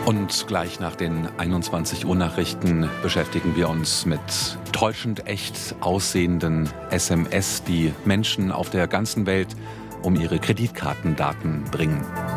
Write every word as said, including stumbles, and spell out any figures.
Und gleich nach den einundzwanzig Uhr Nachrichten beschäftigen wir uns mit täuschend echt aussehenden S M S, die Menschen auf der ganzen Welt um ihre Kreditkartendaten bringen.